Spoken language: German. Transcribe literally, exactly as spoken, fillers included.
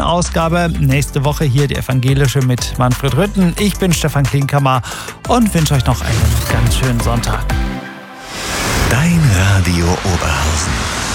Ausgabe. Nächste Woche hier die evangelische mit Manfred Rütten. Ich bin Stefan Klinkhammer und wünsche euch noch einen ganz schönen Sonntag. Dein Radio Oberhausen.